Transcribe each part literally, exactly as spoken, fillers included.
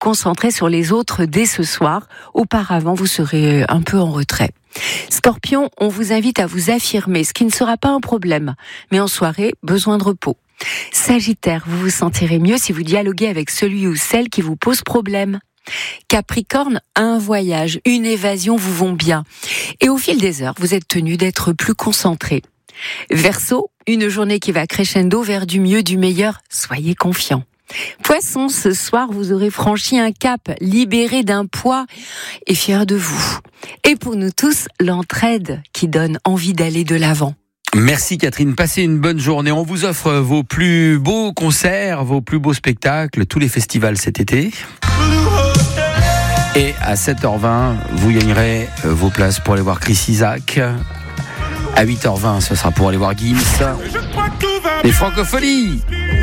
concentrer sur les autres dès ce soir. Auparavant, vous serez un peu en retrait. Scorpion, on vous invite à vous affirmer, ce qui ne sera pas un problème. Mais en soirée, besoin de repos. Sagittaire, vous vous sentirez mieux si vous dialoguez avec celui ou celle qui vous pose problème. Capricorne, un voyage, une évasion vous vont bien. Et au fil des heures, vous êtes tenu d'être plus concentré. Verseau, une journée qui va crescendo vers du mieux, du meilleur. Soyez confiant. Poisson, ce soir, vous aurez franchi un cap, libéré d'un poids et fier de vous. Et pour nous tous, l'entraide qui donne envie d'aller de l'avant. Merci Catherine, passez une bonne journée. On vous offre vos plus beaux concerts, vos plus beaux spectacles, tous les festivals cet été. Et à sept heures vingt, vous gagnerez vos places pour aller voir Chris Isaak. À huit heures vingt, ce sera pour aller voir Gims. Les Francopholies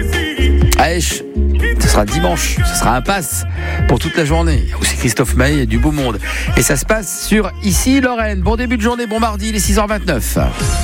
à Esch, ce sera dimanche, ce sera un pass pour toute la journée. Aussi Christophe Maé et du beau monde. Et ça se passe sur Ici Lorraine. Bon début de journée, bon mardi, il est six heures vingt-neuf.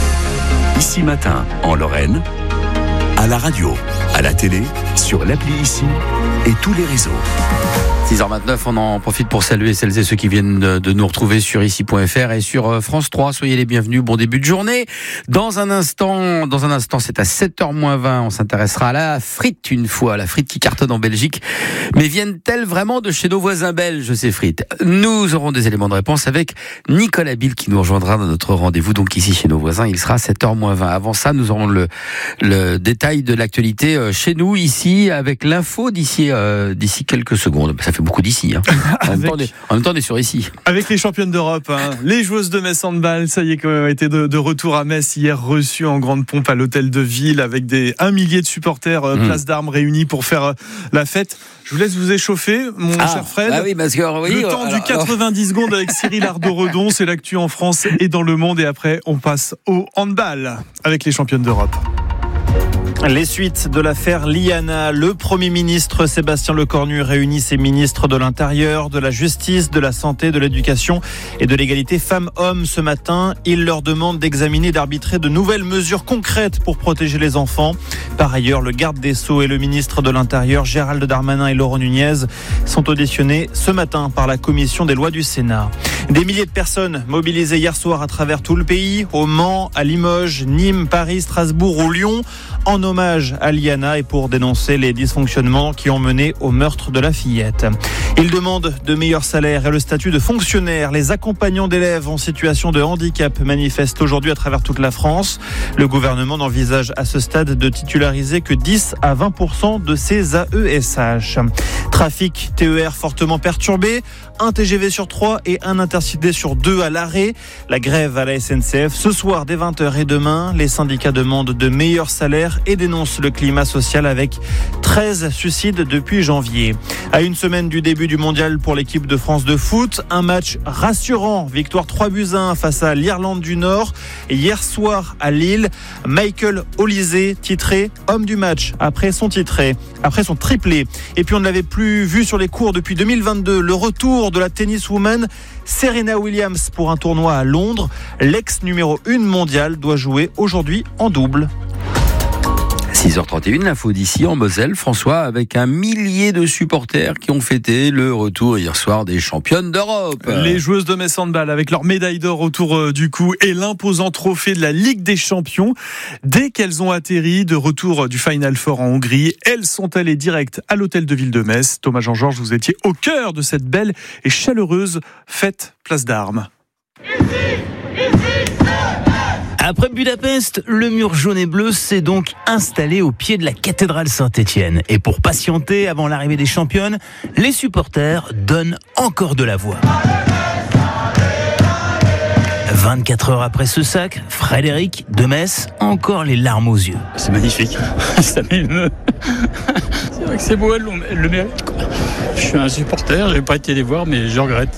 Ici Matin, en Lorraine, à la radio, à la télé, sur l'appli Ici et tous les réseaux. six heures vingt-neuf, on en profite pour saluer celles et ceux qui viennent de nous retrouver sur ici point f r et sur France trois. Soyez les bienvenus, bon début de journée. Dans un instant, dans un instant, c'est à sept heures moins vingt, on s'intéressera à la frite une fois, la frite qui cartonne en Belgique. Mais viennent-elles vraiment de chez nos voisins belges, ces frites? Nous aurons des éléments de réponse avec Nicolas Bill qui nous rejoindra dans notre rendez-vous, donc ici chez nos voisins. Il sera à sept heures moins vingt. Avant ça, nous aurons le, le détail de l'actualité chez nous, ici, avec l'info d'ici, euh, d'ici quelques secondes. Ça fait beaucoup d'ici. Hein. En, même temps, on est, en même temps, on est sur ici. Avec les championnes d'Europe, hein. Les joueuses de Metz Handball, ça y est, qui ont été de, de retour à Metz hier, reçues en grande pompe à l'hôtel de ville avec des un millier de supporters, euh, mmh. place d'Armes réunis pour faire euh, la fête. Je vous laisse vous échauffer, mon ah, cher Fred. Bah oui, parce que, oui, le temps alors, du quatre-vingt-dix alors... secondes avec Cyril Ardo-Redon, c'est l'actu en France et dans le monde. Et après, on passe au handball avec les championnes d'Europe. Les suites de l'affaire Liana. Le Premier ministre Sébastien Lecornu réunit ses ministres de l'Intérieur, de la Justice, de la Santé, de l'Éducation et de l'égalité femmes-hommes ce matin. Il leur demande d'examiner et d'arbitrer de nouvelles mesures concrètes pour protéger les enfants. Par ailleurs, le garde des Sceaux et le ministre de l'Intérieur, Gérald Darmanin et Laurent Nunez, sont auditionnés ce matin par la Commission des lois du Sénat. Des milliers de personnes mobilisées hier soir à travers tout le pays, au Mans, à Limoges, Nîmes, Paris, Strasbourg ou Lyon, en hommage à Liana et pour dénoncer les dysfonctionnements qui ont mené au meurtre de la fillette. Ils demandent de meilleurs salaires et le statut de fonctionnaire. Les accompagnants d'élèves en situation de handicap manifestent aujourd'hui à travers toute la France. Le gouvernement n'envisage à ce stade de titulariser que dix à vingt pour cent de ces A E S H. Trafic T E R fortement perturbé, un T G V sur trois et un Intercité sur deux à l'arrêt. La grève à la S N C F ce soir dès vingt heures et demain. Les syndicats demandent de meilleurs salaires et dénoncent le climat social avec treize suicides depuis janvier. À une semaine du début du mondial pour l'équipe de France de foot, un match rassurant. Victoire trois buts à un face à l'Irlande du Nord. Hier soir à Lille, Michael Olysée titré homme du match après son titré, après son triplé. Et puis on ne l'avait plus vu sur les cours depuis deux mille vingt-deux. Le retour de la tenniswoman Serena Williams pour un tournoi à Londres. L'ex numéro un mondiale doit jouer aujourd'hui en double. six heures trente et une, l'info d'ici en Moselle, François, avec un millier de supporters qui ont fêté le retour hier soir des championnes d'Europe. Les joueuses de Metz Handball avec leur médaille d'or autour du cou et l'imposant trophée de la Ligue des Champions. Dès qu'elles ont atterri de retour du Final Four en Hongrie, elles sont allées direct à l'hôtel de ville de Metz. Thomas Jean-Georges, vous étiez au cœur de cette belle et chaleureuse fête place d'Armes. Ici, ici, Après Budapest, le mur jaune et bleu s'est donc installé au pied de la cathédrale Saint-Étienne. Et pour patienter avant l'arrivée des championnes, les supporters donnent encore de la voix. vingt-quatre heures après ce sac, Frédéric de Metz a encore les larmes aux yeux. C'est magnifique, ça m'émeut. C'est vrai que c'est beau, elle le mérite. Je suis un supporter, je n'ai pas été les voir, mais je regrette.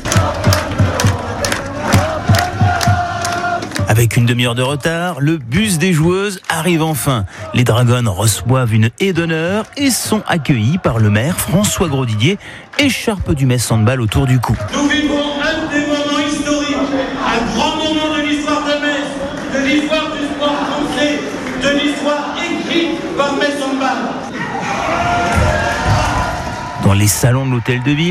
Avec une demi-heure de retard, le bus des joueuses arrive enfin. Les Dragons reçoivent une haie d'honneur et sont accueillis par le maire François Grosdidier, écharpe du Metz Handball autour du cou. Nous vivons un des moments historiques, un grand moment de l'histoire de Metz, de l'histoire du sport français, de l'histoire écrite par Metz Handball. Dans les salons de l'hôtel de ville,